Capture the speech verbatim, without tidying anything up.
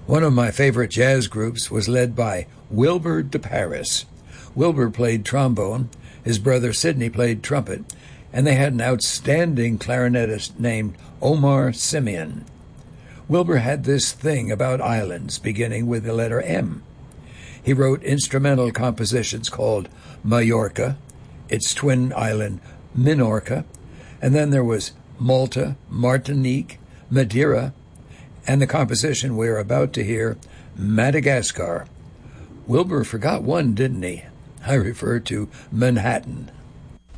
One of my favorite jazz groups was led by Wilbur de Paris. Wilbur played trombone, his brother Sidney played trumpet, and they had an outstanding clarinetist named Omar Simeon. Wilbur had this thing about islands, beginning with the letter M. He wrote instrumental compositions called Majorca, its twin island Minorca, and then there was Malta, Martinique, Madeira, and the composition we're about to hear, Madagascar. Wilbur forgot one, didn't he? I refer to Manhattan.